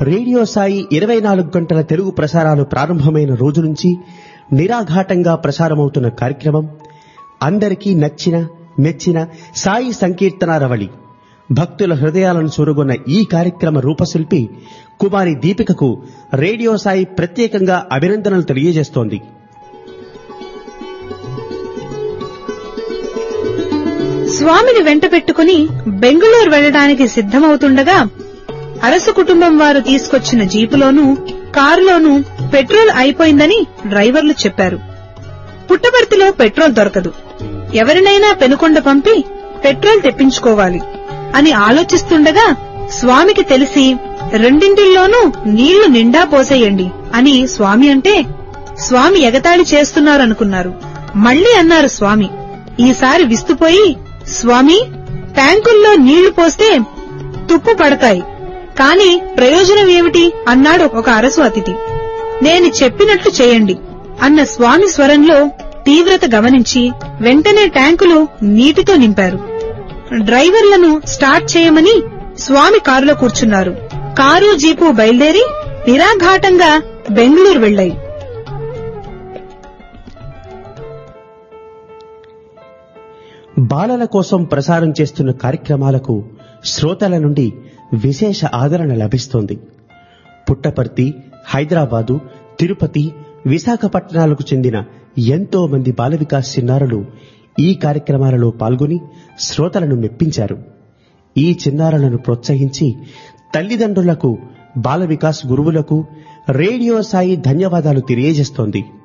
Radio Sai 24 గంటల తెలుగు ప్రసారాలు ప్రారంభమైన రోజు నుంచి నిరాఘాటంగా ప్రసారమవుతున్న కార్యక్రమం అందరికీ నచ్చిన మెచ్చిన సాయి సంకీర్తనారవళి. భక్తుల హృదయాలను చూరగొన్న ఈ కార్యక్రమ రూపశిల్పి కుమారి దీపికకు రేడియో సాయి ప్రత్యేకంగా అభినందనలు తెలియజేస్తోంది. స్వామిని వెంట పెట్టుకుని బెంగుళూరు వెళ్లడానికి సిద్ధమవుతుండగా అరసు కుటుంబం వారు తీసుకొచ్చిన జీపులోనూ కారులోనూ పెట్రోల్ అయిపోయిందని డ్రైవర్లు చెప్పారు. పుట్టపర్తిలో పెట్రోల్ దొరకదు, ఎవరినైనా పెనుకొండ పంపి పెట్రోల్ తెప్పించుకోవాలి అని ఆలోచిస్తుండగా స్వామికి తెలిసి రెండింటిల్లోనూ నీళ్లు నిండా పోసేయండి అని స్వామి అంటే స్వామి ఎగతాళి చేస్తున్నారనుకున్నారు. మళ్లీ అన్నారు స్వామి. ఈసారి విస్తుపోయి, స్వామి ట్యాంకుల్లో నీళ్లు పోస్తే తుప్పు పడతాయి, కాని ప్రయోజనం ఏమిటి అన్నాడు ఒక అరసు అతిథి. నేను చెప్పినట్లు చేయండి అన్న స్వామి స్వరంలో తీవ్రత గమనించి వెంటనే ట్యాంకులు నీటితో నింపారు. డ్రైవర్లను స్టార్ట్ చేయమని స్వామి కారులో కూర్చున్నారు. కారు జీపు బయలుదేరి నిరాఘాటంగా బెంగుళూరు వెళ్లాయి. బాలల కోసం ప్రసారం చేస్తున్న కార్యక్రమాలకు శ్రోతల నుండి విశేష ఆదరణ లభిస్తోంది. పుట్టపర్తి, హైదరాబాదు, తిరుపతి, విశాఖపట్నాలకు చెందిన ఎంతో మంది బాల వికాస్ చిన్నారులు ఈ కార్యక్రమాలలో పాల్గొని శ్రోతలను మెప్పించారు. ఈ చిన్నారులను ప్రోత్సహించి తల్లిదండ్రులకు, బాల వికాస్ గురువులకు రేడియో సాయి ధన్యవాదాలు తెలియజేస్తోంది.